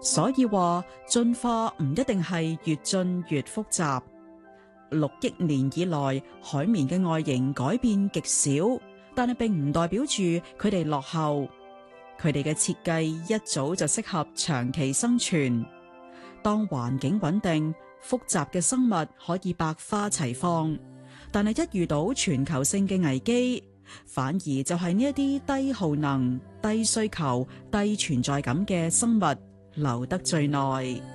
所以話進化唔一定係越進越複雜。6億年以來，海綿嘅外形改變極少，但係並唔代表住佢哋落後。佢哋嘅設計一早就適合長期生存。當環境穩定，複雜嘅生物可以百花齊放，但係一遇到全球性嘅危機，反而就係呢一啲低耗能、低需求、低存在感嘅生物留得最耐。